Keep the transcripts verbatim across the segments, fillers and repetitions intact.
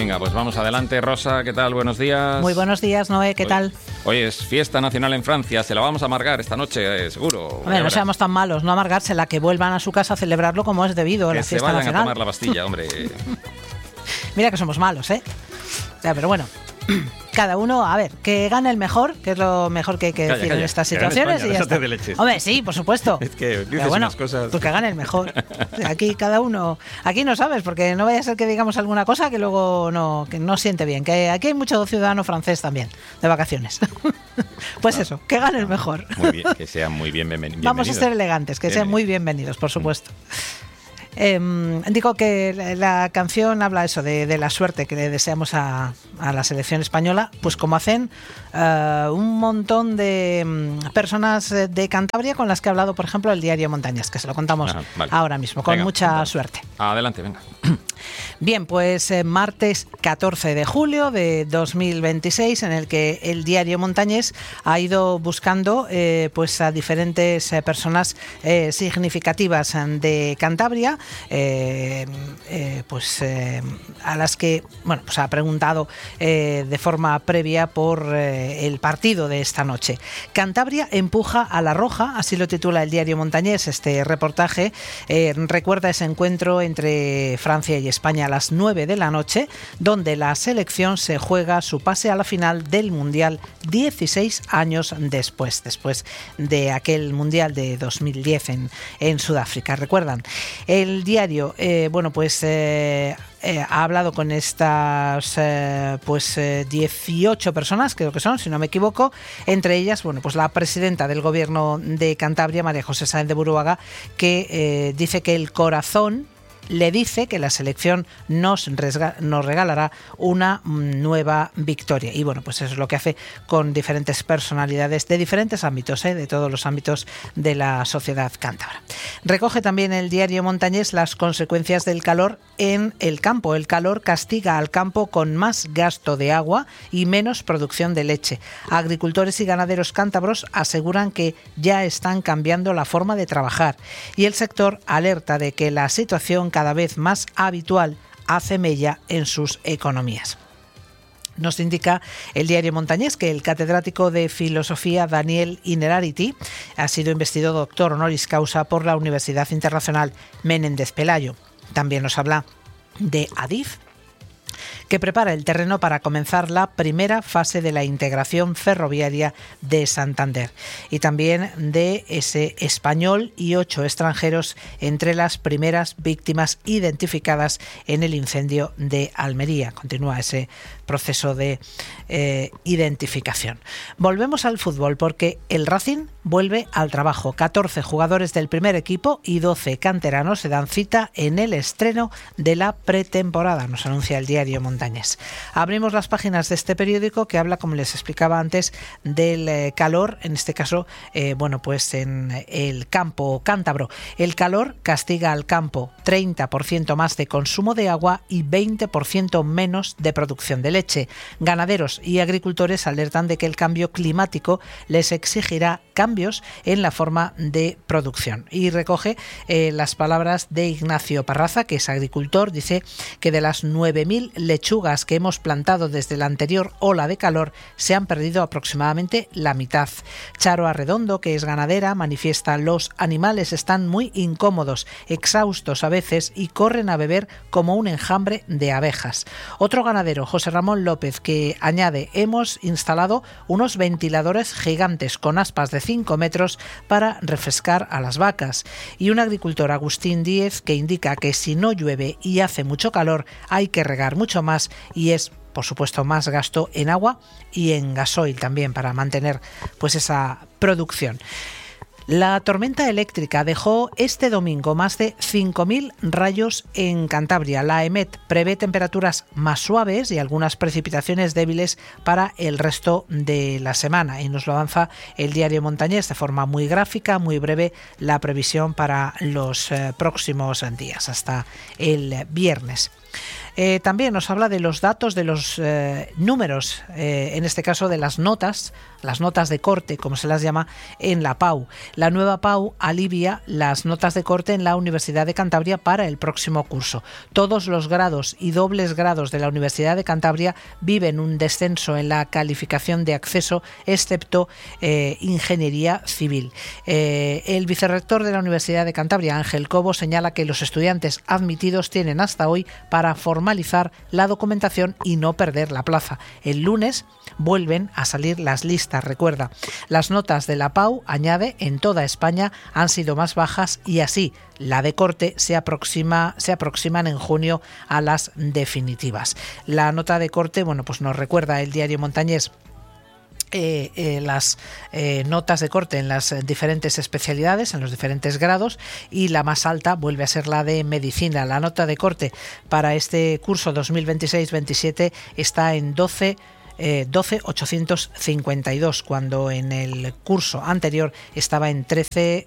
Venga, pues vamos adelante. Rosa, ¿qué tal? Buenos días. Muy buenos días, Noé, ¿qué hoy, tal? Hoy es fiesta nacional en Francia, se la vamos a amargar esta noche, eh, seguro. Hombre, no seamos tan malos, no amargársela, que vuelvan a su casa a celebrarlo como es debido a la fiesta nacional. Que se vayan a tomar la pastilla, hombre. Mira que somos malos, ¿eh? Ya, pero bueno, cada uno, a ver, que gane el mejor, que es lo mejor que hay que calla, decir calla, en estas que situaciones. España, y ya está. de leches. Hombre, sí, por supuesto. Es que dices pero bueno, unas cosas. pues que gane el mejor. Aquí cada uno, aquí no sabes, porque no vaya a ser que digamos alguna cosa que luego no, que no siente bien. Que aquí hay mucho ciudadano francés también, de vacaciones. Pues no, eso, que gane el mejor. Muy bien, que sean muy bien bienvenidos. Vamos a ser elegantes, que sean muy bienvenidos, por supuesto. Eh, digo que la canción habla eso de, de la suerte que le deseamos a, a la selección española, pues como hacen uh, un montón de um, personas de Cantabria con las que ha hablado, por ejemplo, el diario Montañés, que se lo contamos ah, vale. ahora mismo, con venga, mucha vale. suerte. Adelante, venga. Bien, pues eh, martes catorce de julio de dos mil veintiséis, en el que el diario Montañés ha ido buscando eh, pues a diferentes eh, personas eh, significativas de Cantabria, eh, eh, pues eh, a las que bueno pues ha preguntado eh, de forma previa por eh, el partido de esta noche. Cantabria empuja a la Roja, así lo titula el diario Montañés. Este reportaje eh, recuerda ese encuentro entre Francia y España a las nueve de la noche, donde la selección se juega su pase a la final del Mundial dieciséis años después, después de aquel Mundial de dos mil diez en, en Sudáfrica. ¿Recuerdan? El diario, eh, bueno, pues eh, eh, ha hablado con estas eh, pues eh, dieciocho personas, creo que son, si no me equivoco, entre ellas, bueno, pues la presidenta del Gobierno de Cantabria, María José Sáenz de Buruaga, que eh, dice que el corazón le dice que la selección nos, resga- nos regalará una nueva victoria. Y bueno, pues eso es lo que hace con diferentes personalidades de diferentes ámbitos, ¿eh? de todos los ámbitos de la sociedad cántabra. Recoge también el diario Montañés las consecuencias del calor en el campo. El calor castiga al campo con más gasto de agua y menos producción de leche. Agricultores y ganaderos cántabros aseguran que ya están cambiando la forma de trabajar, y el sector alerta de que la situación cada vez más habitual hace mella en sus economías. Nos indica el diario Montañés que el catedrático de filosofía Daniel Innerarity ha sido investido doctor honoris causa por la Universidad Internacional Menéndez Pelayo. También nos habla de Adif, que prepara el terreno para comenzar la primera fase de la integración ferroviaria de Santander, y también de ese español y ocho extranjeros entre las primeras víctimas identificadas en el incendio de Almería. Continúa ese proceso de eh, identificación. Volvemos al fútbol porque el Racing vuelve al trabajo. catorce jugadores del primer equipo y doce canteranos se dan cita en el estreno de la pretemporada, nos anuncia el diario Montañés. Abrimos las páginas de este periódico que habla, como les explicaba antes, del eh, calor, en este caso, eh, bueno, pues en el campo cántabro. El calor castiga al campo, treinta por ciento más de consumo de agua y veinte por ciento menos de producción de leche. Ganaderos y agricultores alertan de que el cambio climático les exigirá cambios en la forma de producción. Y recoge eh, las palabras de Ignacio Parraza, que es agricultor. Dice que de las nueve mil lechugas que hemos plantado desde la anterior ola de calor, se han perdido aproximadamente la mitad. Charo Arredondo, que es ganadera, manifiesta: los animales están muy incómodos, exhaustos a veces, y corren a beber como un enjambre de abejas. Otro ganadero, José Ramón López, que añade: hemos instalado unos ventiladores gigantes con aspas de cinco metros para refrescar a las vacas. Y un agricultor, Agustín Díez, que indica que si no llueve y hace mucho calor hay que regar mucho más, y es por supuesto más gasto en agua y en gasoil también para mantener pues esa producción. La tormenta eléctrica dejó este domingo más de cinco mil rayos en Cantabria. La EMET prevé temperaturas más suaves y algunas precipitaciones débiles para el resto de la semana. Y nos lo avanza el diario Montañés de forma muy gráfica, muy breve, la previsión para los eh, próximos días, hasta el viernes. Eh, también nos habla de los datos, de los eh, números, eh, en este caso de las notas, las notas de corte, como se las llama, en la P A U. La nueva P A U alivia las notas de corte en la Universidad de Cantabria para el próximo curso. Todos los grados y dobles grados de la Universidad de Cantabria viven un descenso en la calificación de acceso, excepto eh, Ingeniería Civil. Eh, el vicerrector de la Universidad de Cantabria, Ángel Cobo, señala que los estudiantes admitidos tienen hasta hoy para formalizar la documentación y no perder la plaza. El lunes vuelven a salir las listas. Recuerda, las notas de la P A U, añade, en toda España han sido más bajas y así la de corte se aproxima, se aproximan en junio a las definitivas. La nota de corte, bueno, pues nos recuerda el diario Montañés Eh, eh, las eh, notas de corte en las diferentes especialidades, en los diferentes grados, y la más alta vuelve a ser la de medicina. La nota de corte para este curso dos mil veintiséis veintisiete está en doce mil ochocientos cincuenta y dos, cuando en el curso anterior estaba en trece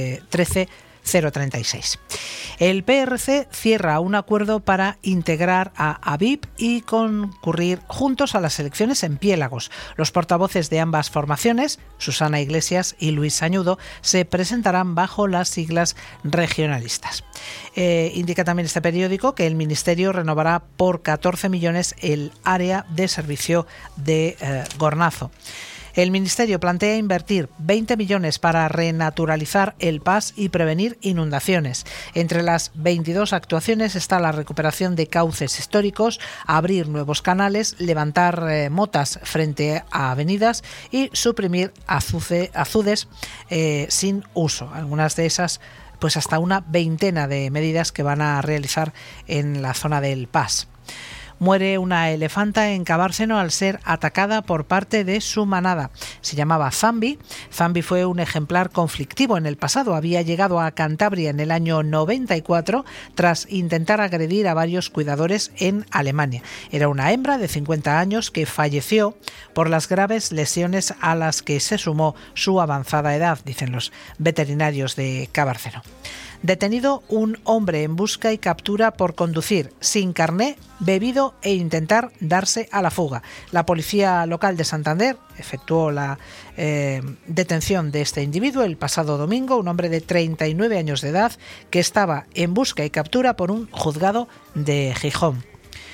mil treinta y seis. El P R C cierra un acuerdo para integrar a AVIP y concurrir juntos a las elecciones en Piélagos. Los portavoces de ambas formaciones, Susana Iglesias y Luis Sañudo, se presentarán bajo las siglas regionalistas. Eh, indica también este periódico que el Ministerio renovará por catorce millones el área de servicio de eh, Gornazo. El Ministerio plantea invertir veinte millones para renaturalizar el Pas y prevenir inundaciones. Entre las veintidós actuaciones está la recuperación de cauces históricos, abrir nuevos canales, levantar eh, motas frente a avenidas y suprimir azuce, azudes eh, sin uso. Algunas de esas, pues hasta una veintena de medidas que van a realizar en la zona del Pas. Muere una elefanta en Cabárceno al ser atacada por parte de su manada. Se llamaba Zambi. Zambi fue un ejemplar conflictivo en el pasado. Había llegado a Cantabria en el año noventa y cuatro tras intentar agredir a varios cuidadores en Alemania. Era una hembra de cincuenta años que falleció por las graves lesiones a las que se sumó su avanzada edad, dicen los veterinarios de Cabárceno. Detenido un hombre en busca y captura por conducir sin carné, bebido e intentar darse a la fuga. La policía local de Santander efectuó la eh, detención de este individuo el pasado domingo, un hombre de treinta y nueve años de edad que estaba en busca y captura por un juzgado de Gijón.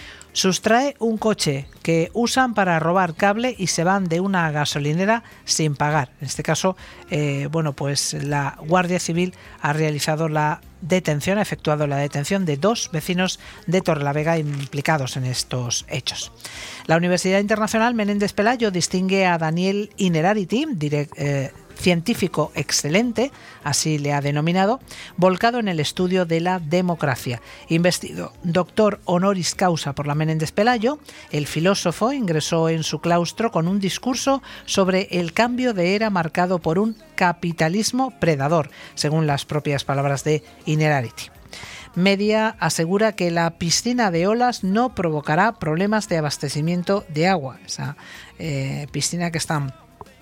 Sustrae un coche que usan para robar cable y se van de una gasolinera sin pagar. En este caso, eh, bueno, pues la Guardia Civil ha realizado la detención, ha efectuado la detención de dos vecinos de Torrelavega implicados en estos hechos. La Universidad Internacional Menéndez Pelayo distingue a Daniel Innerarity, direct, eh, científico excelente, así le ha denominado, volcado en el estudio de la democracia. Investido doctor honoris causa por la Menéndez Pelayo, el filósofo ingresó en su claustro con un discurso sobre el cambio de era marcado por un capitalismo predador, según las propias palabras de Innerarity. Media asegura que la piscina de olas no provocará problemas de abastecimiento de agua. Esa eh, piscina que están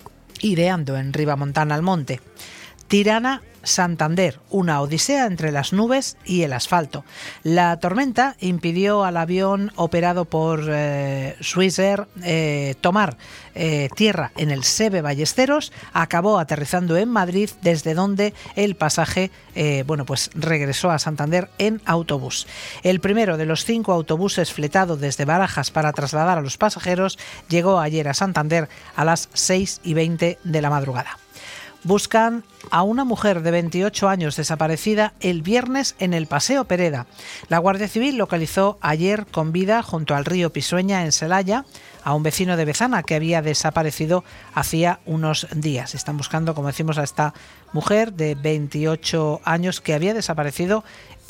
ideando en Ribamontana al Monte. Tirana, Santander, una odisea entre las nubes y el asfalto. La tormenta impidió al avión operado por eh, Swissair eh, tomar eh, tierra en el Sebe Ballesteros. Acabó aterrizando en Madrid, desde donde el pasaje eh, bueno, pues regresó a Santander en autobús. El primero de los cinco autobuses fletados desde Barajas para trasladar a los pasajeros llegó ayer a Santander a las seis y veinte de la madrugada. Buscan a una mujer de veintiocho años desaparecida el viernes en el Paseo Pereda. La Guardia Civil localizó ayer con vida junto al río Pisueña, en Celaya, a un vecino de Bezana que había desaparecido hacía unos días. Están buscando, como decimos, a esta mujer de veintiocho años que había desaparecido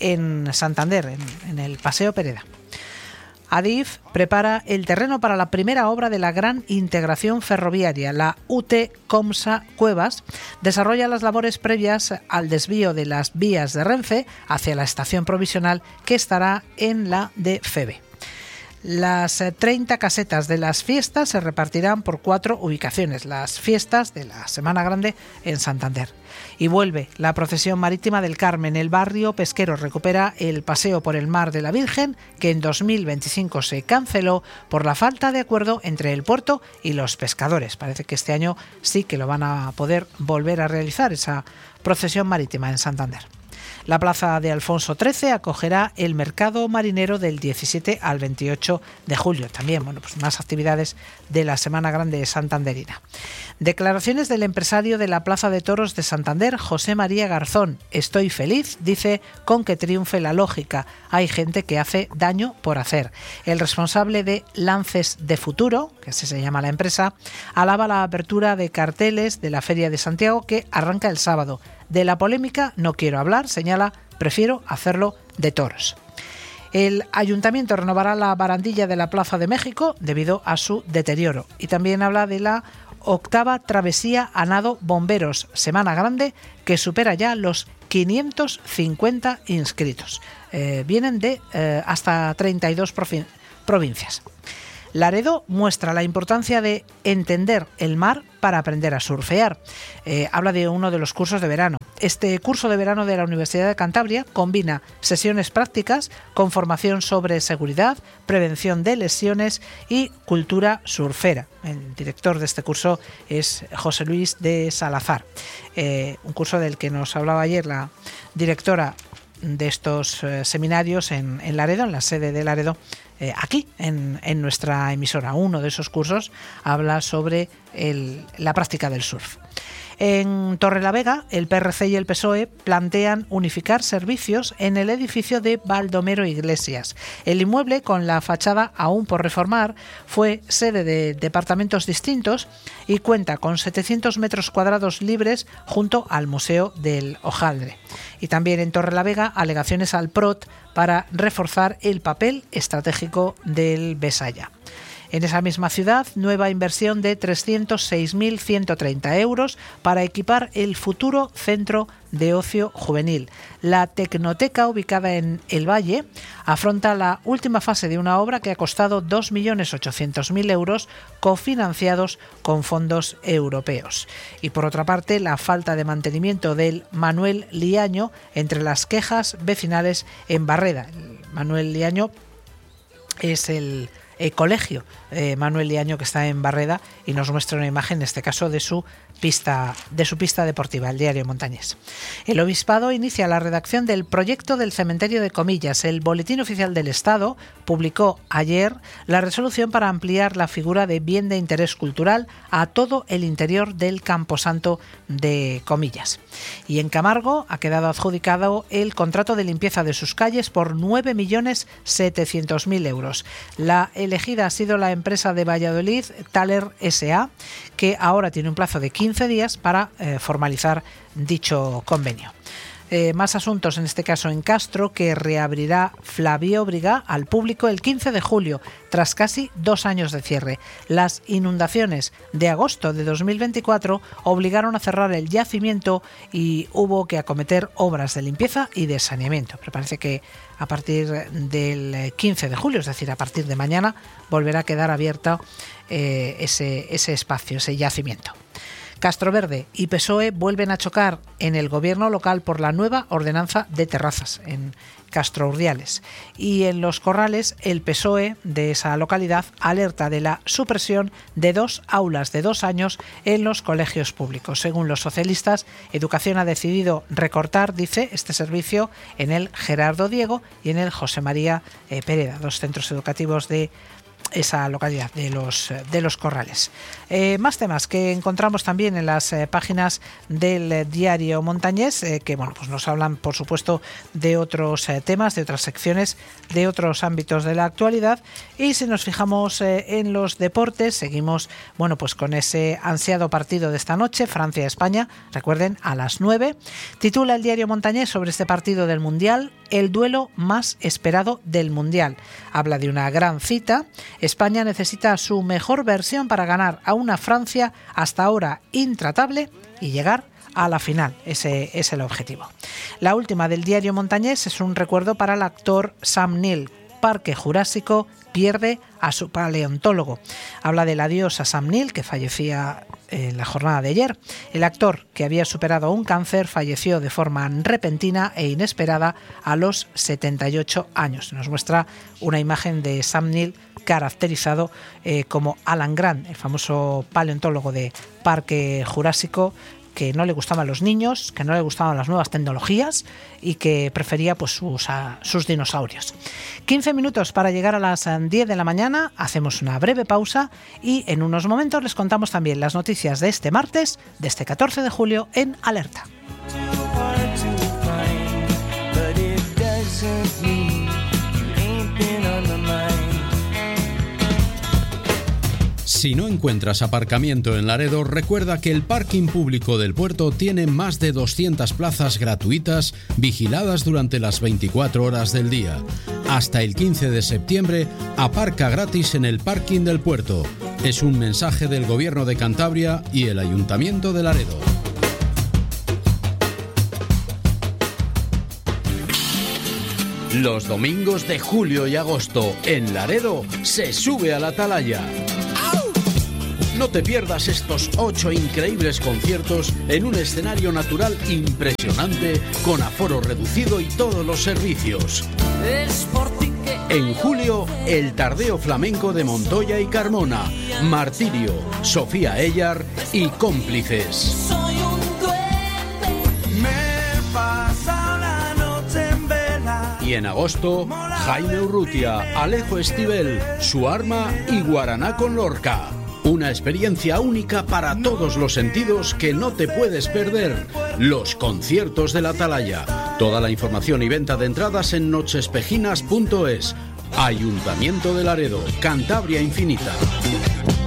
en Santander, en, en el Paseo Pereda. Adif prepara el terreno para la primera obra de la gran integración ferroviaria. La U T Comsa Cuevas desarrolla las labores previas al desvío de las vías de Renfe hacia la estación provisional que estará en la de Feve. Las treinta casetas de las fiestas se repartirán por cuatro ubicaciones, las fiestas de la Semana Grande en Santander. Y vuelve la procesión marítima del Carmen. El barrio pesquero recupera el paseo por el Mar de la Virgen, que en dos mil veinticinco se canceló por la falta de acuerdo entre el puerto y los pescadores. Parece que este año sí que lo van a poder volver a realizar, esa procesión marítima en Santander. La plaza de Alfonso trece acogerá el mercado marinero del diecisiete al veintiocho de julio. También, bueno, pues más actividades de la Semana Grande santanderina. Declaraciones del empresario de la Plaza de Toros de Santander, José María Garzón. Estoy feliz, dice, con que triunfe la lógica. Hay gente que hace daño por hacer. El responsable de Lances de Futuro, que así se llama la empresa, alaba la apertura de carteles de la Feria de Santiago, que arranca el sábado. De la polémica no quiero hablar, señala, prefiero hacerlo de toros. El ayuntamiento renovará la barandilla de la Plaza de México debido a su deterioro. Y también habla de la octava travesía a nado Bomberos Semana Grande, que supera ya los quinientos cincuenta inscritos. Eh, vienen de eh, hasta treinta y dos provincias. Laredo muestra la importancia de entender el mar para aprender a surfear. Eh, habla de uno de los cursos de verano. Este curso de verano de la Universidad de Cantabria combina sesiones prácticas con formación sobre seguridad, prevención de lesiones y cultura surfera. El director de este curso es José Luis de Salazar. Eh, un curso del que nos hablaba ayer la directora de estos eh, seminarios en, en Laredo, en la sede de Laredo, eh, aquí en, en nuestra emisora. Uno de esos cursos habla sobre el, la práctica del surf. En Torrelavega, el P R C y el P S O E plantean unificar servicios en el edificio de Baldomero Iglesias. El inmueble, con la fachada aún por reformar, fue sede de departamentos distintos y cuenta con setecientos metros cuadrados libres junto al Museo del Hojaldre. Y también en Torrelavega, alegaciones al P R O T para reforzar el papel estratégico del Besaya. En esa misma ciudad, nueva inversión de trescientos seis mil ciento treinta euros para equipar el futuro centro de ocio juvenil. La Tecnoteca, ubicada en El Valle, afronta la última fase de una obra que ha costado dos millones ochocientos mil euros, cofinanciados con fondos europeos. Y por otra parte, la falta de mantenimiento del Manuel Liaño entre las quejas vecinales en Barreda. El Manuel Liaño es el Eh, colegio eh, Manuel Liaño, que está en Barreda, y nos muestra una imagen, en este caso, de su pista de su pista deportiva, el Diario Montañés. El Obispado inicia la redacción del proyecto del cementerio de Comillas. El Boletín Oficial del Estado publicó ayer la resolución para ampliar la figura de bien de interés cultural a todo el interior del Camposanto de Comillas. Y en Camargo ha quedado adjudicado el contrato de limpieza de sus calles por nueve millones setecientos mil euros. La elegida ha sido la empresa de Valladolid, Thaler S A, que ahora tiene un plazo de quince días para eh, formalizar dicho convenio. Eh, más asuntos, en este caso en Castro, que reabrirá Flabióbriga al público el quince de julio, tras casi dos años de cierre. Las inundaciones de agosto de dos mil veinticuatro obligaron a cerrar el yacimiento y hubo que acometer obras de limpieza y de saneamiento. Pero parece que a partir del quince de julio, es decir, a partir de mañana, volverá a quedar abierto eh, ese, ese espacio, ese yacimiento. Castroverde y P S O E vuelven a chocar en el gobierno local por la nueva ordenanza de terrazas en Castro Urdiales. Y en Los Corrales, el P S O E de esa localidad alerta de la supresión de dos aulas de dos años en los colegios públicos. Según los socialistas, Educación ha decidido recortar, dice, este servicio en el Gerardo Diego y en el José María eh, Pereda, dos centros educativos de esa localidad de los, de los Corrales. Eh, más temas que encontramos también en las eh, páginas del eh, Diario Montañés, eh, que bueno, pues nos hablan, por supuesto, de otros eh, temas, de otras secciones, de otros ámbitos de la actualidad. Y si nos fijamos eh, en los deportes, seguimos bueno, pues con ese ansiado partido de esta noche, Francia-España, recuerden, a las nueve. Titula el Diario Montañés sobre este partido del Mundial: el duelo más esperado del Mundial. Habla de una gran cita. España necesita su mejor versión para ganar a una Francia hasta ahora intratable y llegar a la final. Ese es el objetivo. La última del Diario Montañés es un recuerdo para el actor Sam Neill. Parque Jurásico pierde a su paleontólogo. Habla del adiós a Sam Neill, que fallecía en la jornada de ayer. El actor, que había superado un cáncer, falleció de forma repentina e inesperada a los setenta y ocho años. Nos muestra una imagen de Sam Neill caracterizado eh, como Alan Grant, el famoso paleontólogo de Parque Jurásico, que no le gustaban los niños, que no le gustaban las nuevas tecnologías y que prefería pues sus, a, sus dinosaurios. quince minutos para llegar a las diez de la mañana, hacemos una breve pausa y en unos momentos les contamos también las noticias de este martes, de este catorce de julio en Alerta. Si no encuentras aparcamiento en Laredo, recuerda que el parking público del puerto tiene más de doscientas plazas gratuitas vigiladas durante las veinticuatro horas del día. Hasta el quince de septiembre, aparca gratis en el parking del puerto. Es un mensaje del Gobierno de Cantabria y el Ayuntamiento de Laredo. Los domingos de julio y agosto en Laredo se sube a la atalaya. No te pierdas estos ocho increíbles conciertos en un escenario natural impresionante, con aforo reducido y todos los servicios. En julio, el Tardeo Flamenco de Montoya y Carmona, Martirio, Sofía Ellar y Cómplices. Y en agosto, Jaime Urrutia, Alejo Estivell, Su Arma y Guaraná con Lorca. Una experiencia única para todos los sentidos que no te puedes perder. Los conciertos de la Atalaya. Toda la información y venta de entradas en nochespejinas punto es. Ayuntamiento de Laredo, Cantabria Infinita.